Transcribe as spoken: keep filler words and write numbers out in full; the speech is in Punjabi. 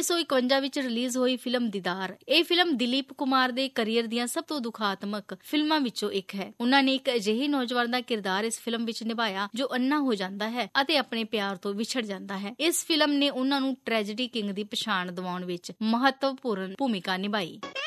ਉੱਨੀ ਸੌ ਇਕਵੰਜਾ ਵਿੱਚ ਰਿਲੀਜ਼ ਹੋਈ ਫਿਲਮ ਦੀਦਾਰ। ਇਹ ਫਿਲਮ ਦਿਲੀਪ ਕੁਮਾਰ ਦੇ ਕਰੀਅਰ ਦੀਆਂ ਸਭ ਤੋਂ ਦੁਖਾਤਮਕ ਫਿਲਮਾਂ ਵਿੱਚੋਂ ਇੱਕ ਹੈ। ਉਹਨਾਂ ਨੇ ਇੱਕ ਅਜਿਹੇ ਨੌਜਵਾਨ ਦਾ ਕਿਰਦਾਰ ਇਸ ਫਿਲਮ ਵਿੱਚ ਨਿਭਾਇਆ ਜੋ ਅੰਨਾ ਹੋ ਜਾਂਦਾ ਹੈ ਅਤੇ ਆਪਣੇ ਪਿਆਰ ਤੋਂ ਵਿਛੜ ਜਾਂਦਾ ਹੈ। ਇਸ ਫਿਲਮ ਨੇ ਉਹਨਾਂ ਨੂੰ ਟ੍ਰੈਜੇਡੀ ਕਿੰਗ ਦੀ ਪਛਾਣ ਦਿਵਾਉਣ ਵਿੱਚ ਮਹੱਤਵਪੂਰਨ ਭੂਮਿਕਾ ਨਿਭਾਈ।